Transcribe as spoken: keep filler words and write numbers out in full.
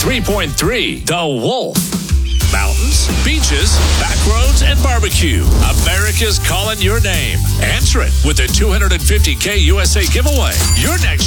ninety-three point three The Wolf. Mountains, beaches, back roads, and barbecue. America's calling your name. Answer it with the two hundred fifty K U S A giveaway. Your next